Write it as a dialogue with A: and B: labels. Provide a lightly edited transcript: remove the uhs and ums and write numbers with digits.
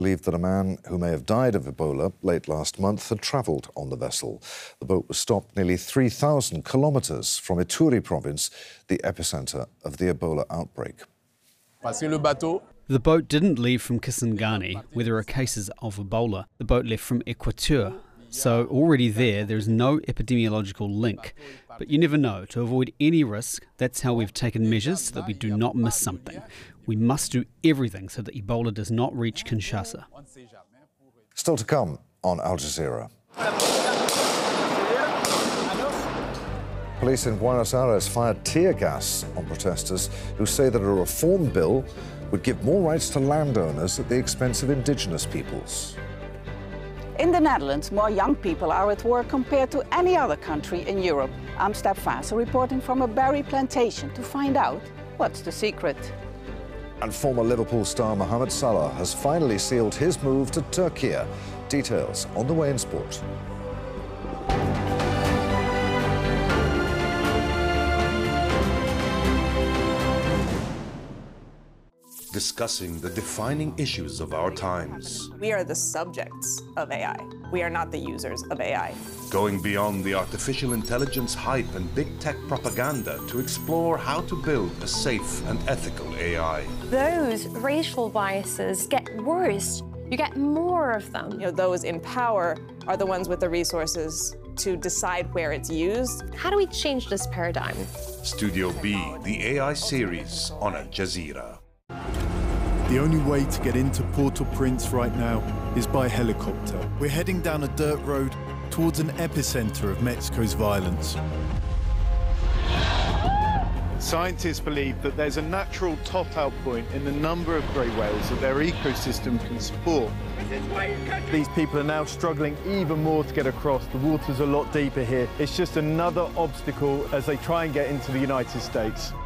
A: Believed that a man who may have died of Ebola late last month had travelled on the vessel. The boat was stopped nearly 3,000 kilometres from Ituri province, the epicentre of the Ebola outbreak.
B: The boat didn't leave from Kisangani, where there are cases of Ebola. The boat left from Equateur. So already there's no epidemiological link. But you never know. To avoid any risk, that's how we've taken measures so that we do not miss something. We must do everything so that Ebola does not reach Kinshasa.
A: Still to come on Al Jazeera. Police in Buenos Aires fired tear gas on protesters who say that a reform bill would give more rights to landowners at the expense of indigenous peoples.
C: In the Netherlands, more young people are at work compared to any other country in Europe. I'm Step Vaassen, reporting from a berry plantation to find out what's the secret.
A: And former Liverpool star Mohamed Salah has finally sealed his move to Turkey. Details on the way in sport.
D: Discussing the defining issues of our times.
E: We are the subjects of AI. We are not the users of AI.
D: Going beyond the artificial intelligence hype and big tech propaganda to explore how to build a safe and ethical AI.
F: Those racial biases get worse. You get more of them.
E: Those in power are the ones with the resources to decide where it's used.
F: How do we change this paradigm?
D: Studio B, the AI series on Al Jazeera.
G: The only way to get into Port-au-Prince right now is by helicopter. We're heading down a dirt road towards an epicenter of Mexico's violence. Scientists believe that there's a natural top-out point in the number of grey whales that their ecosystem can support. These people are now struggling even more to get across. The water's a lot deeper here. It's just another obstacle as they try and get into the United States.